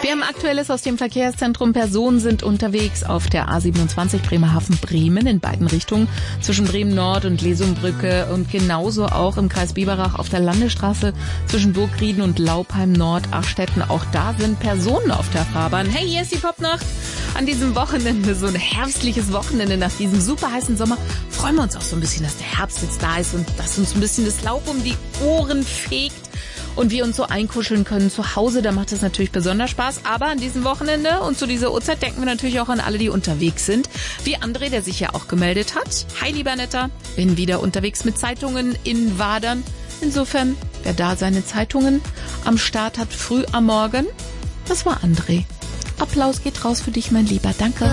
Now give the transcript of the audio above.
Wir haben Aktuelles aus dem Verkehrszentrum. Personen sind unterwegs auf der A27 Bremerhaven-Bremen in beiden Richtungen zwischen Bremen-Nord und Lesumbrücke und genauso auch im Kreis Biberach auf der Landesstraße zwischen Burgrieden und Laupheim-Nord-Achstetten. Auch da sind Personen auf der Fahrbahn. Hey, hier ist die Popnacht. An diesem Wochenende, so ein herbstliches Wochenende nach diesem super heißen Sommer, freuen wir uns auch so ein bisschen, dass der Herbst jetzt da ist und dass uns ein bisschen das Laub um die Ohren fegt. Und wir uns so einkuscheln können zu Hause, da macht es natürlich besonders Spaß. Aber an diesem Wochenende und zu dieser Uhrzeit denken wir natürlich auch an alle, die unterwegs sind. Wie André, der sich ja auch gemeldet hat. Hi, lieber Netter, bin wieder unterwegs mit Zeitungen in Wadern. Insofern, wer da seine Zeitungen am Start hat, früh am Morgen, das war André. Applaus geht raus für dich, mein Lieber. Danke.